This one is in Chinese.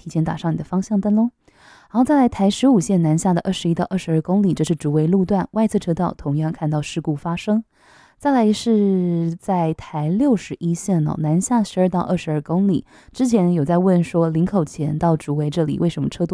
提前打上你的方向灯咯。好，再来台15线南下的21到22公里，这是竹围路段外侧车道，同样看到事故发生。再来是在台61线南下12到22公里，之前有在问说林口前到竹围这里为什么车多